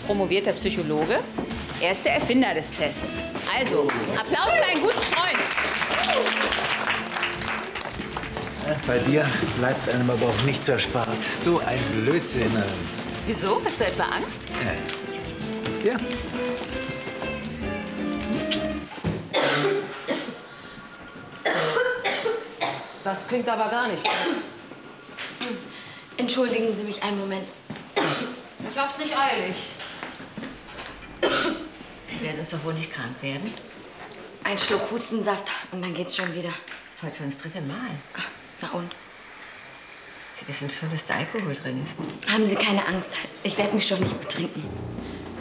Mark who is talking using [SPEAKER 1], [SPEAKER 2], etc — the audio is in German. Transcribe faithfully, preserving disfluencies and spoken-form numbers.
[SPEAKER 1] promovierter Psychologe. Er ist der Erfinder des Tests. Also, Applaus für einen guten Freund.
[SPEAKER 2] Bei dir bleibt einem aber auch nichts erspart. So ein Blödsinn.
[SPEAKER 1] Wieso? Hast du etwa Angst?
[SPEAKER 2] Ja. Ja.
[SPEAKER 3] Das klingt aber gar nicht gut.
[SPEAKER 4] Entschuldigen Sie mich einen Moment.
[SPEAKER 3] Ich hab's nicht eilig.
[SPEAKER 5] Sie werden uns doch wohl nicht krank werden?
[SPEAKER 4] Ein Schluck Hustensaft und dann geht's schon wieder.
[SPEAKER 5] Das ist heute schon das dritte Mal.
[SPEAKER 4] Ach, na und?
[SPEAKER 5] Sie wissen schon, dass da Alkohol drin ist.
[SPEAKER 4] Haben Sie keine Angst. Ich werde mich schon nicht betrinken.